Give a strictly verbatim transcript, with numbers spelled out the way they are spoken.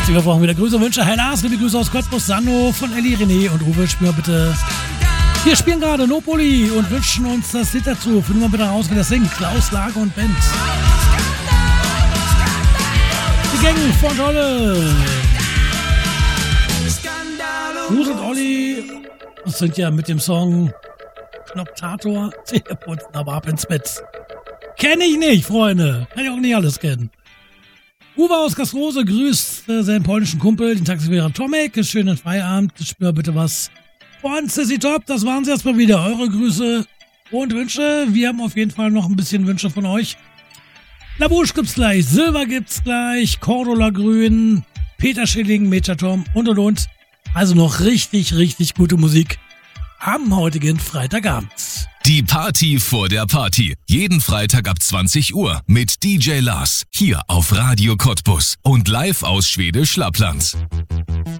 Herzlich willkommen wieder. Grüße und Wünsche. Herr Lars, liebe Grüße aus Cottbus, Sanno von Elli, René und Uwe. Spielen wir bitte. Wir spielen gerade Nopoli und wünschen uns das Lied dazu. Finden wir bitte raus, wer das singt. Klaus, Lager und Band. Die Gang von Tolle. Gruß und Olli. Das sind ja mit dem Song Knopftator. Zähneputzen, aber ab ins Bett. Kenne ich nicht, Freunde. Kann ich auch nicht alles kennen. Uwe aus Gastrose grüßt äh, seinen polnischen Kumpel, den Taxifahrer Tomek. Schönen Feierabend. Spür bitte was von Sissy Top. Das waren sie erstmal wieder. Eure Grüße und Wünsche. Wir haben auf jeden Fall noch ein bisschen Wünsche von euch. Labouche gibt's gleich. Silber gibt's gleich. Cordula Grün. Peter Schilling, Major Tom und und und. Also noch richtig, richtig gute Musik am heutigen Freitagabend. Die Party vor der Party. Jeden Freitag ab zwanzig Uhr mit D J Lars. Hier auf Radio Cottbus und live aus Schwedisch Lappland.